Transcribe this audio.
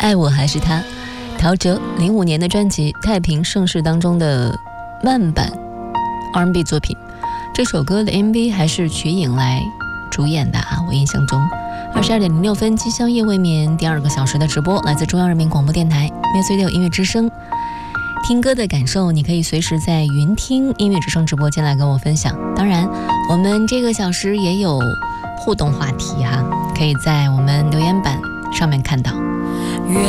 爱我还是他，陶喆05年的专辑《太平盛世》当中的慢版 R&B 作品。这首歌的 MV 还是瞿颖来主演的啊，我印象中。22:06分，鸡宵夜未眠第2个小时的直播，来自中央人民广播电台106音乐之声。听歌的感受，你可以随时在云听音乐之声直播间来跟我分享。当然，我们这个小时也有互动话题哈，可以在我们留言板上面看到。